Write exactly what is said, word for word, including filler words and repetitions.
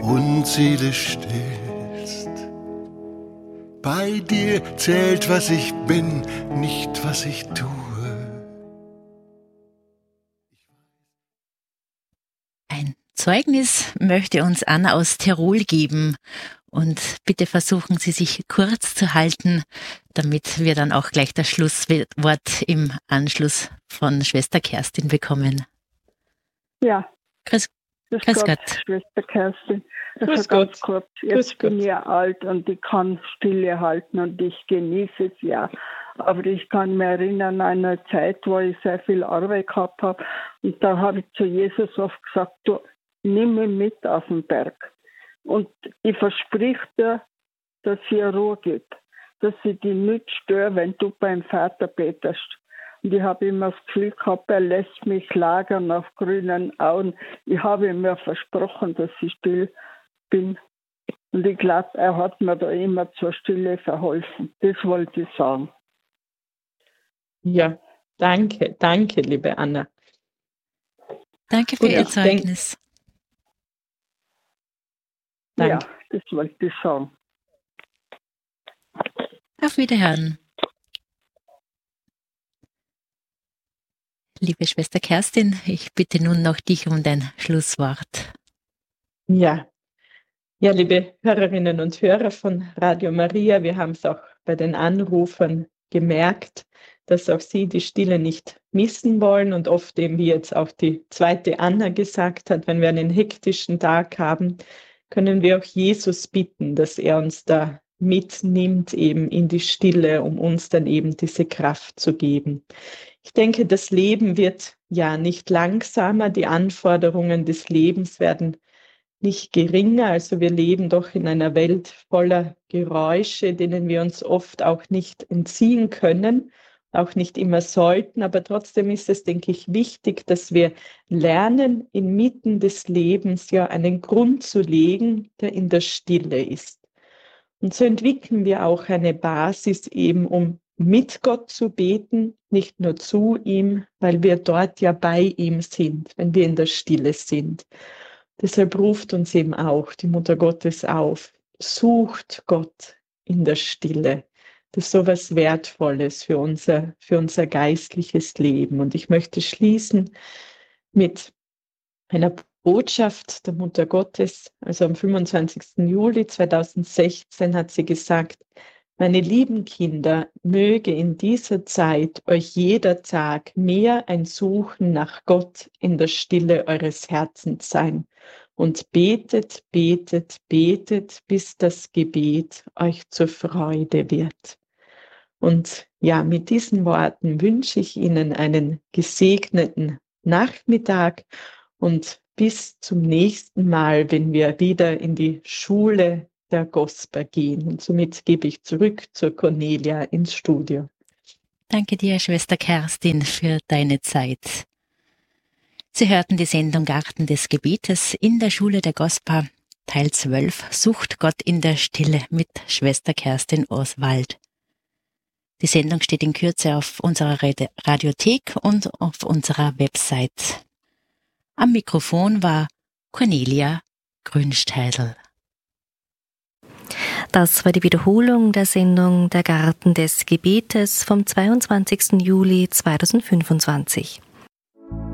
und Seele stillst. Bei dir zählt, was ich bin, nicht was ich tue. Ein Zeugnis möchte uns Anna aus Tirol geben. Und bitte versuchen Sie, sich kurz zu halten, damit wir dann auch gleich das Schlusswort im Anschluss von Schwester Kerstin bekommen. Ja. Grüß, Grüß, grüß Gott, Gott. Schwester Kerstin. Also Grüß ganz Gott. kurz. Jetzt Grüß bin Gott. ich ja alt und ich kann Stille halten und ich genieße es ja. Aber ich kann mich erinnern an eine Zeit, wo ich sehr viel Arbeit gehabt habe. Und da habe ich zu Jesus oft gesagt, du, nimm mich mit auf den Berg. Und ich versprich dir, dass ich ihr Ruhe gebe, dass ich dich nicht störe, wenn du beim Vater betest. Und ich habe immer das Gefühl gehabt, er lässt mich lagern auf grünen Auen. Ich habe ihm ja versprochen, dass ich still bin. Und ich glaube, er hat mir da immer zur Stille verholfen. Das wollte ich sagen. Ja, danke, danke, liebe Anna. Danke für Und Ihr ich denk- Zeugnis. Danke. Ja, das wollte ich sagen. Auf Wiederhören. Liebe Schwester Kerstin, ich bitte nun noch dich um dein Schlusswort. Ja. Ja, liebe Hörerinnen und Hörer von Radio Maria, wir haben es auch bei den Anrufern gemerkt, dass auch Sie die Stille nicht missen wollen und oft eben, wie jetzt auch die zweite Anna gesagt hat, wenn wir einen hektischen Tag haben, können wir auch Jesus bitten, dass er uns da mitnimmt eben in die Stille, um uns dann eben diese Kraft zu geben. Ich denke, das Leben wird ja nicht langsamer, die Anforderungen des Lebens werden nicht geringer. Also wir leben doch in einer Welt voller Geräusche, denen wir uns oft auch nicht entziehen können, auch nicht immer sollten. Aber trotzdem ist es, denke ich, wichtig, dass wir lernen, inmitten des Lebens ja einen Grund zu legen, der in der Stille ist. Und so entwickeln wir auch eine Basis eben, um mit Gott zu beten, nicht nur zu ihm, weil wir dort ja bei ihm sind, wenn wir in der Stille sind. Deshalb ruft uns eben auch die Mutter Gottes auf, sucht Gott in der Stille. Das ist so was Wertvolles für unser, für unser geistliches Leben. Und ich möchte schließen mit einer Botschaft der Mutter Gottes. Also am fünfundzwanzigsten Juli zweitausendsechzehn hat sie gesagt, meine lieben Kinder, möge in dieser Zeit euch jeder Tag mehr ein Suchen nach Gott in der Stille eures Herzens sein. Und betet, betet, betet, bis das Gebet euch zur Freude wird. Und ja, mit diesen Worten wünsche ich Ihnen einen gesegneten Nachmittag und bis zum nächsten Mal, wenn wir wieder in die Schule der Gosper gehen. Und somit gebe ich zurück zur Cornelia ins Studio. Danke dir, Schwester Kerstin, für deine Zeit. Sie hörten die Sendung Garten des Gebetes in der Schule der Gosper, Teil zwölf, Sucht Gott in der Stille mit Schwester Kerstin Oswald. Die Sendung steht in Kürze auf unserer Radiothek und auf unserer Website. Am Mikrofon war Cornelia Grünsteidl. Das war die Wiederholung der Sendung Der Garten des Gebetes vom zweiundzwanzigsten Juli zweitausendfünfundzwanzig.